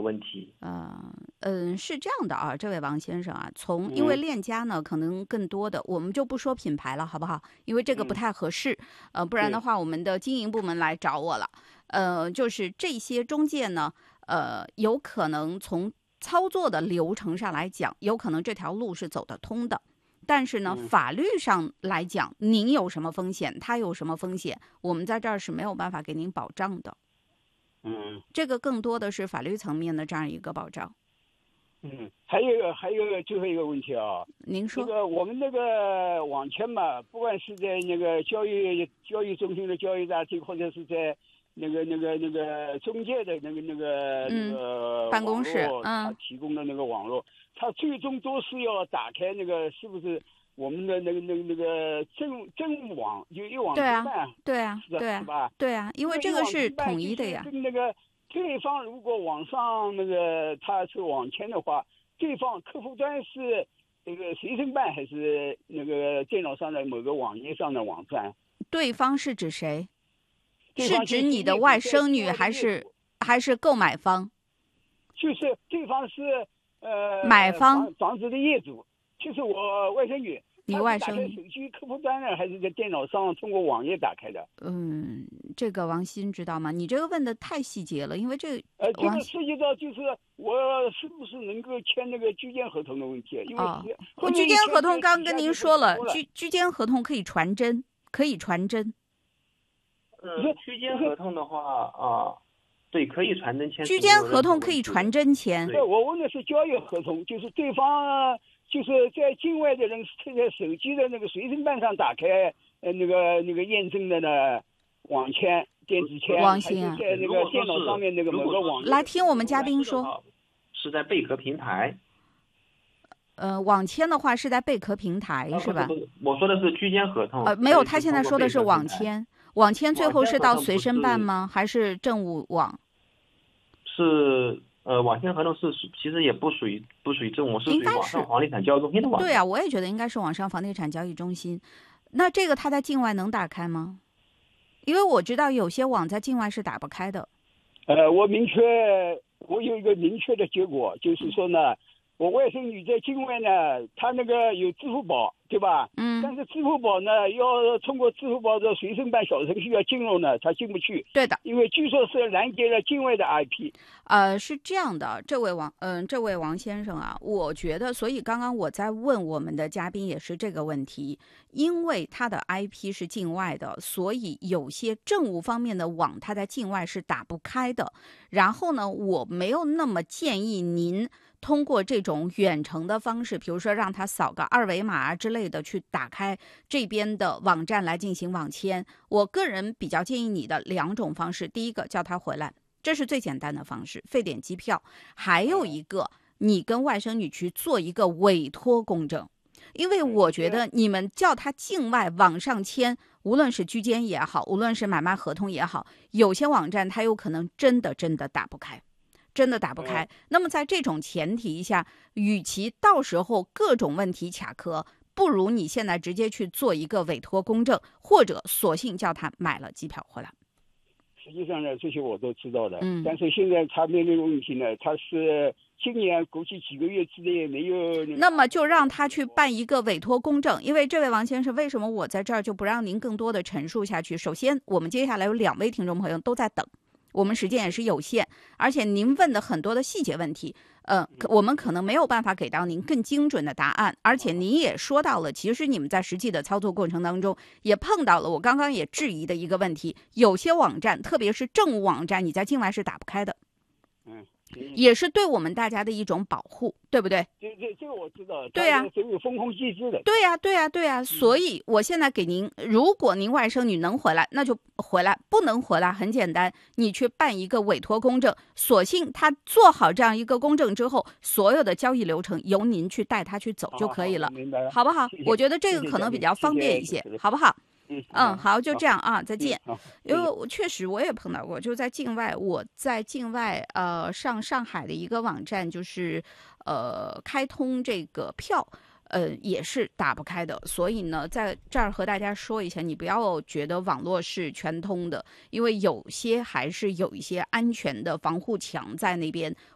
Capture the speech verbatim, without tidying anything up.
问题。 呃嗯，是这样的啊，这位王先生啊，从因为链家呢，可能更多的我们就不说品牌了，好不好？因为这个不太合适，呃，不然的话，我们的经营部门来找我了。呃，就是这些中介呢，呃，有可能从操作的流程上来讲，有可能这条路是走得通的。但是呢，法律上来讲，您有什么风险，他有什么风险，我们在这儿是没有办法给您保障的。 嗯， 这个更多的是法律层面的这样一个保障。 嗯，还有一个还有一个最后一个问题啊， 您说， 那个我们那个网签嘛，不管是在那个交易交易中心的交易大厅，或者是在那个那个那个中介的那个那个、 嗯、 那个办公室， 他提供的那个网络，他最终都是要打开那个，是不是我们的那个那个那个政政务网，就一网对啊， 通办， 对啊，对啊， 是吧？ 对啊，因为这个是统一的呀。 跟那个对方如果网上那个他是网签的话，对方客户端是那个随身办还是那个电脑上的某个网页上的网站？ 对方是指谁？ 是指你的外甥女还是还是购买方？ 就是对方是呃买方房子的业主，就是我外甥女。 你外甥女手机客户端呢，还是在电脑上通过网页打开的？ 嗯，这个王鑫知道吗？你这个问的太细节了，因为这呃，这个涉及到就是我是不是能够签那个居间合同的问题。因为哦，我居间合同刚跟您说了，居居间合同可以传真，可以传真。 呃，居间合同的话啊，对，可以传真签。 居间合同可以传真签。 对，我问的是交易合同，就是对方。就是在境外的人是在手机的那个随身办上打开呃那个那个验证的呢网签电子签， 王鑫啊， 在那个电脑上面那个某个网来听我们嘉宾说， 是在贝壳平台。 呃，网签的话是在贝壳平台、 啊、 是吧？ 不是不是，我说的是居间合同。 呃，没有，他现在说的是网签，网签最后是到随身办吗？还是政务网？ 是。呃，网签合同是其实也不属于不属于政务，是属于网上房地产交易中心的网。 对啊，我也觉得应该是网上房地产交易中心。那这个它在境外能打开吗？因为我知道有些网在境外是打不开的。 呃，我明确，我有一个明确的结果，就是说呢，我外甥女在境外呢，她那个有支付宝，对吧？ 嗯。 但是支付宝呢，要通过支付宝的随身办小程序要进入呢，她进不去。 对的， 因为据说是拦截了境外的 I P。 呃，是这样的，这位王，嗯、呃，这位王先生啊，我觉得，所以刚刚我在问我们的嘉宾也是这个问题，因为他的 I P 是境外的，所以有些政务方面的网，他在境外是打不开的。然后呢，我没有那么建议您通过这种远程的方式，比如说让他扫个二维码啊之类的去打开这边的网站来进行网签。我个人比较建议你的两种方式，第一个叫他回来。这是最简单的方式，费点机票。还有一个，你跟外甥女去做一个委托公证，因为我觉得你们叫他境外网上签，无论是居间也好，无论是买卖合同也好，有些网站它有可能真的真的打不开，真的打不开。那么在这种前提下，与其到时候各种问题卡壳，不如你现在直接去做一个委托公证，或者索性叫他买了机票回来。 实际上呢，这些我都知道的， 嗯， 但是现在他面临的问题呢，他是今年估计几个月之内没有。 那么就让他去办一个委托公证，因为这位王先生，为什么我在这儿就不让您更多的陈述下去？首先，我们接下来有两位听众朋友都在等，我们时间也是有限，而且您问的很多的细节问题，呃，我们可能没有办法给到您更精准的答案，而且您也说到了，其实你们在实际的操作过程当中也碰到了我刚刚也质疑的一个问题，有些网站，特别是政务网站，你在境外是打不开的， 嗯， 也是对我们大家的一种保护，对不对？ 这这这个我知道， 对呀、啊， 这有风控机制的。 对呀、啊，对呀、啊，对呀、啊。所以我现在给您，如果您外甥女能回来，那就回来；不能回来，很简单，你去办一个委托公证，索性他做好这样一个公证之后，所有的交易流程由您去带他去走就可以了， 好好明白了， 好不好？ 谢谢我觉得这个可能比较方便一些， 谢谢好不好？ 嗯嗯，好，就这样啊，再见。 嗯、 因为我确实我也碰到过，就在境外，我在境外呃上上海的一个网站，就是呃开通这个票，呃也是打不开的。所以呢，在这儿和大家说一下，你不要觉得网络是全通的，因为有些还是有一些安全的防护墙在那边，